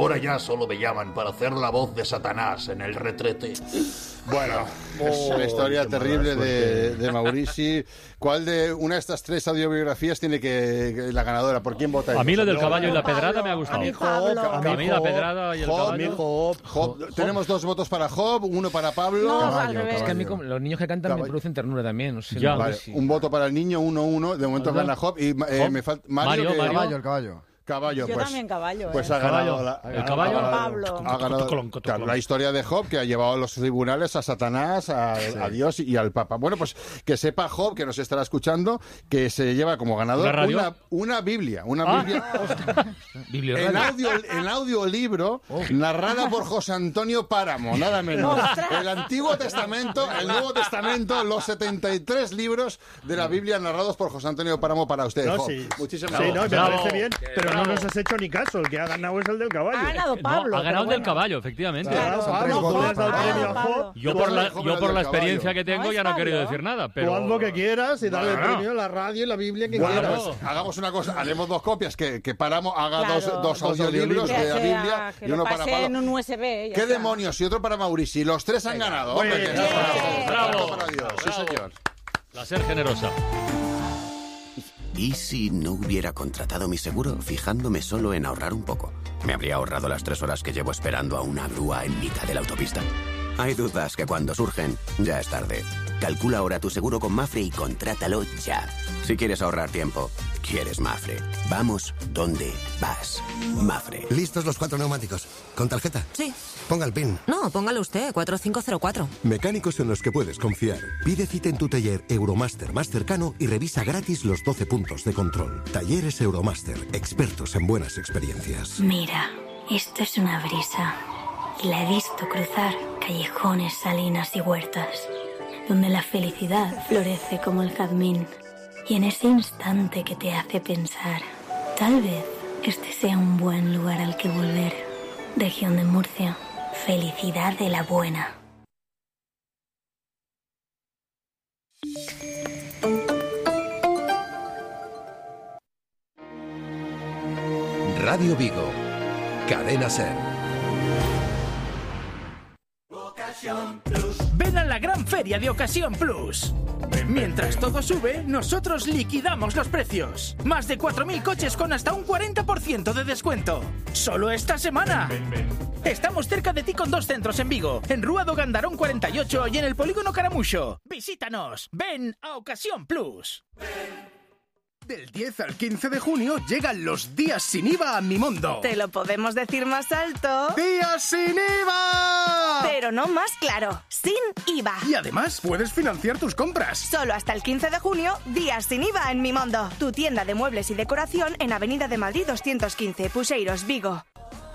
Ahora ya solo me llaman para hacer la voz de Satanás en el retrete. Bueno, es una historia terrible de Maurici. ¿Cuál de una de estas tres audiobiografías tiene que la ganadora? ¿Por quién vota? A mí lo del caballo y la pedrada me ha gustado. A mí la pedrada y el caballo. Job. Tenemos 2 votos para Job, 1 para Pablo. No, al revés. Es que a mí los niños que cantan me producen ternura también. Vale, un voto para el niño, 1-1. De momento gana Job. Y me falta Mario. El caballo. Yo también caballo. Pues ha ganado el caballo. Pablo. Ha ganado la historia de Job, que ha llevado a los tribunales a Satanás, a Dios y al Papa. Bueno, pues que sepa Job, que nos estará escuchando, que se lleva como ganador una Biblia. En audiolibro, narrada por José Antonio Páramo, nada menos. El Antiguo Testamento, el Nuevo Testamento, los 73 libros de la Biblia narrados por José Antonio Páramo para ustedes, Job. Muchísimas gracias. Me parece bien, pero no nos has hecho ni caso. El que ha ganado es el del caballo. Ha ganado Pablo. Ha ganado el del caballo, efectivamente. Claro, Pablo, tú le has dado el premio a Job. Yo por la experiencia que tengo ya no he querido decir nada. Pero tú haz lo que quieras y dale el premio a la radio y la Biblia que quieras. Pues hagamos una cosa, haremos 2 copias, que Páramo haga dos audiolibros de la Biblia y uno para Pablo. En un USB. ¿Qué demonios? Y otro para Maurici. Los 3 han ganado. Bravo. Sí, señor. La ser generosa. ¿Y si no hubiera contratado mi seguro fijándome solo en ahorrar un poco? ¿Me habría ahorrado las 3 horas que llevo esperando a una grúa en mitad de la autopista? Hay dudas que cuando surgen, ya es tarde. Calcula ahora tu seguro con Mafre y contrátalo ya. Si quieres ahorrar tiempo, quieres Mafre. Vamos donde vas. Mafre. ¿Listos los 4 neumáticos? ¿Con tarjeta? Sí. Ponga el PIN. No, póngalo usted, 4504. Mecánicos en los que puedes confiar. Pide cita en tu taller Euromaster más cercano y revisa gratis los 12 puntos de control. Talleres Euromaster, expertos en buenas experiencias. Mira, esto es una brisa. Y la he visto cruzar callejones, salinas y huertas, donde la felicidad florece como el jazmín. Y en ese instante que te hace pensar, tal vez este sea un buen lugar al que volver. Región de Murcia, felicidad de la buena. Radio Vigo, Cadena Ser. Ven a la gran feria de Ocasión Plus. Mientras todo sube, nosotros liquidamos los precios. Más de 4.000 coches con hasta un 40% de descuento. ¡Solo esta semana! Estamos cerca de ti con 2 centros en Vigo, en Rúa do Gandarón 48 y en el Polígono Caramuxo. Visítanos. Ven a Ocasión Plus. Del 10 al 15 de junio llegan los días sin IVA a Mimondo. ¿Te lo podemos decir más alto? ¡Días sin IVA! Pero no más claro, sin IVA. Y además puedes financiar tus compras. Solo hasta el 15 de junio, días sin IVA en Mimondo. Tu tienda de muebles y decoración en Avenida de Madrid 215, Puxeiros, Vigo.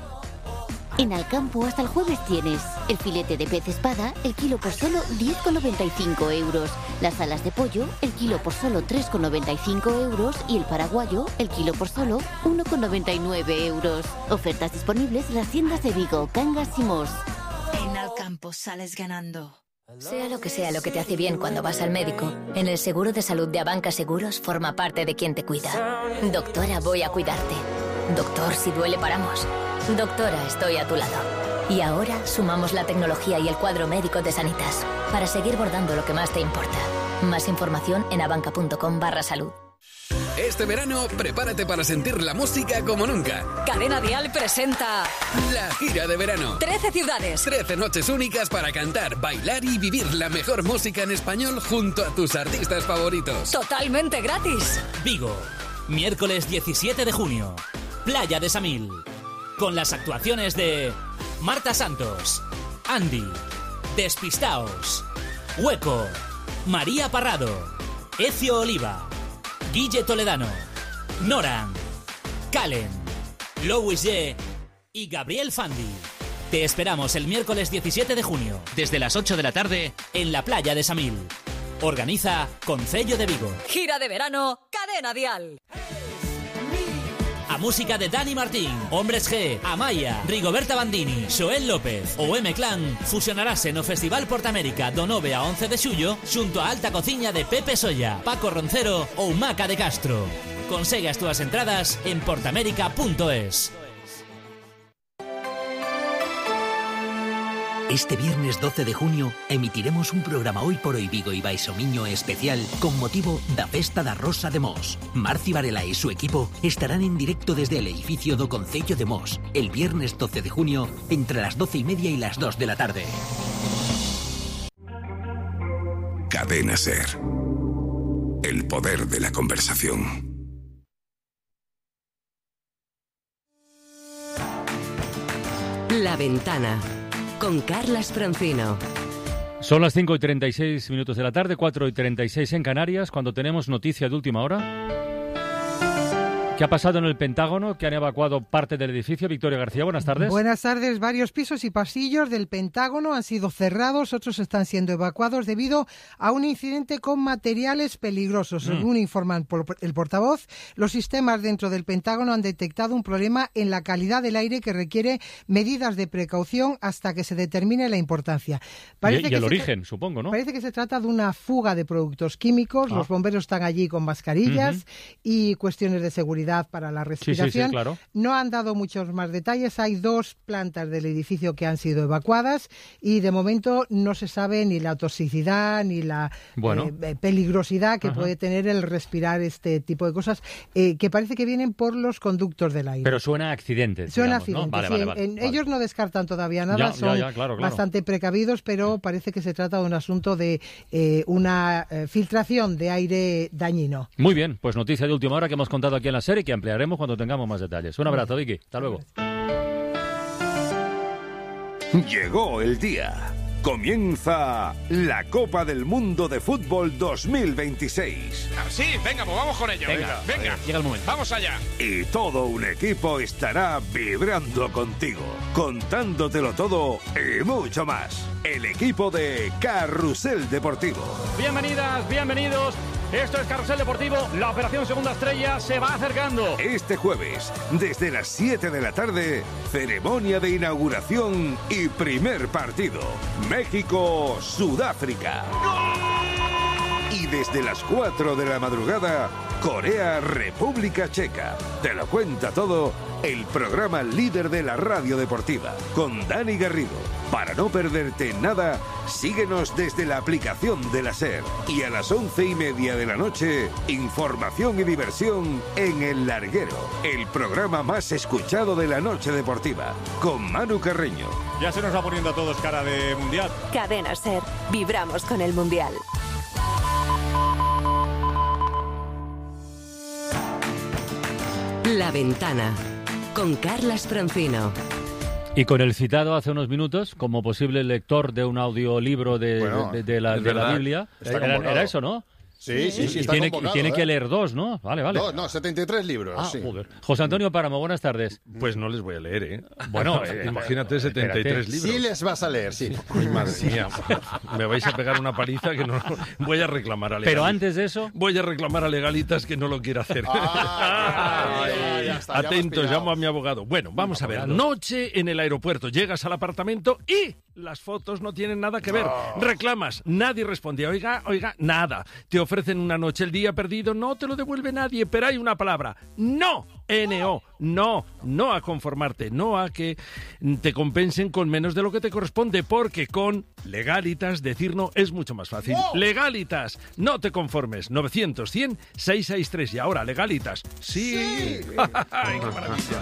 En Alcampo hasta el jueves tienes el filete de pez espada, el kilo por solo 10,95 euros. Las alas de pollo, el kilo por solo 3,95 euros. Y el paraguayo, el kilo por solo 1,99 euros. Ofertas disponibles en las tiendas de Vigo, Cangas y Mos. En Alcampo sales ganando. Sea lo que te hace bien cuando vas al médico, en el seguro de salud de Abanca Seguros forma parte de quien te cuida. Doctora, voy a cuidarte. Doctor, si duele paramos. Doctora, estoy a tu lado. Y ahora sumamos la tecnología y el cuadro médico de Sanitas para seguir bordando lo que más te importa. Más información en abanca.com/salud. Este verano, prepárate para sentir la música como nunca. Cadena Dial presenta la gira de verano. 13 ciudades. 13 noches únicas para cantar, bailar y vivir la mejor música en español junto a tus artistas favoritos. Totalmente gratis. Vigo, miércoles 17 de junio. Playa de Samil. Con las actuaciones de Marta Santos, Andy, Despistaos, Hueco, María Parrado, Ezio Oliva, Guille Toledano, Noran, Calen, Louis G y Gabriel Fandi. Te esperamos el miércoles 17 de junio, desde las 8 de la tarde, en la playa de Samil. Organiza Concello de Vigo. Gira de verano, Cadena Dial. A música de Dani Martín, Hombres G, Amaya, Rigoberta Bandini, Xoel López ou M-Clan fusionarase no Festival Portamérica do 9 a 11 de xullo xunto a alta cociña de Pepe Solla, Paco Roncero ou Maca de Castro. Consegue as túas entradas en portamérica.es. Este viernes 12 de junio emitiremos un programa Hoy por Hoy Vigo y Baixomiño especial con motivo da Festa da Rosa de Mos. Marci Varela y su equipo estarán en directo desde el edificio do Concello de Mos el viernes 12 de junio entre las 12:30 y las 2 de la tarde. Cadena SER. El poder de la conversación. La Ventana, con Carlas Francino. Son las 5:36 de la tarde, 4:36 en Canarias, cuando tenemos noticia de última hora. ¿Qué ha pasado en el Pentágono? Que han evacuado parte del edificio. Victoria García, buenas tardes. Buenas tardes. Varios pisos y pasillos del Pentágono han sido cerrados, otros están siendo evacuados debido a un incidente con materiales peligrosos. Según informan el portavoz, los sistemas dentro del Pentágono han detectado un problema en la calidad del aire que requiere medidas de precaución hasta que se determine la importancia. Y el origen, supongo, ¿no? Parece que se trata de una fuga de productos químicos. Los bomberos están allí con mascarillas y cuestiones de seguridad para la respiración. Sí, claro. No han dado muchos más detalles. Hay 2 plantas del edificio que han sido evacuadas y de momento no se sabe ni la toxicidad ni la peligrosidad que puede tener el respirar este tipo de cosas que parece que vienen por los conductos del aire. Pero suena a accidente. Suena digamos, accidente, ¿no? Vale. Ellos no descartan todavía nada, son claro. bastante precavidos, pero parece que se trata de un asunto de una filtración de aire dañino. Muy bien, pues noticia de última hora que hemos contado aquí en la serie, que ampliaremos cuando tengamos más detalles. Un abrazo, Vicky. Hasta luego. Llegó el día. Comienza la Copa del Mundo de Fútbol 2026. Sí, venga, pues vamos con ello. Venga. Llega el momento. Vamos allá. Y todo un equipo estará vibrando contigo, contándotelo todo y mucho más. El equipo de Carrusel Deportivo. Bienvenidas, bienvenidos. Esto es Carrusel Deportivo. La operación Segunda Estrella se va acercando. Este jueves, desde las 7 de la tarde, ceremonia de inauguración y primer partido. México-Sudáfrica. Y desde las 4 de la madrugada, Corea-República Checa. Te lo cuenta todo el programa líder de la radio deportiva, con Dani Garrido. Para no perderte nada, síguenos desde la aplicación de la SER. Y a las 11:30 de la noche, información y diversión en El Larguero, el programa más escuchado de la noche deportiva, con Manu Carreño. Ya se nos va poniendo a todos cara de Mundial. Cadena SER. Vibramos con el Mundial. La Ventana, con Carlas Francino. Y con el citado hace unos minutos, como posible lector de un audiolibro de la Biblia. Era eso, ¿no? Sí, está convocado, tiene que leer 2, ¿no? Vale. 73 libros, sí. Joder. José Antonio Páramo, buenas tardes. Pues no les voy a leer, ¿eh? Bueno, imagínate 73 libros. Sí les vas a leer, sí. Ay, madre mía, me vais a pegar una paliza que no... Voy a reclamar a Legalitas. Pero antes de eso... Voy a reclamar a Legalitas que no lo quiere hacer. Ya está, atentos, llamo a mi abogado. Bueno, vamos a ver. Noche en el aeropuerto. Llegas al apartamento y las fotos no tienen nada que ver. Reclamas, nadie responde. Oiga, nada. Te ofrecen una noche, el día perdido, no te lo devuelve nadie, pero hay una palabra. ¡No! N-O. No a conformarte, no a que te compensen con menos de lo que te corresponde, porque con Legalitas decir no es mucho más fácil. Legalitas, no te conformes. 900-100-663. Y ahora, Legalitas. ¡Sí! ¡Ay, qué maravilla!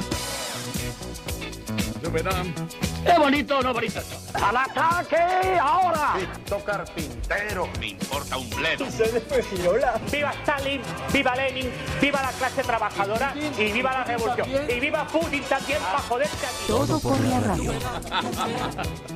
Lo verán. ¡Qué bonito, no bonito! ¡Al ataque ahora! Pinto carpintero, me importa un bledo. ¡Viva Stalin! ¡Viva Lenin! ¡Viva la clase trabajadora! ¡Y viva la revolución! ¡Y viva Putin también para joderte aquí! Todo por la radio.